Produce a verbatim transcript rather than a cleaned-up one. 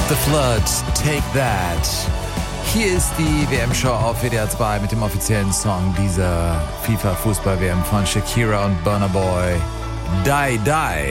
The Flood, Take That. Hier ist die W M-Show auf W D R zwei mit dem offiziellen Song dieser FIFA-Fußball-W M von Shakira und Burna Boy. Die, Die.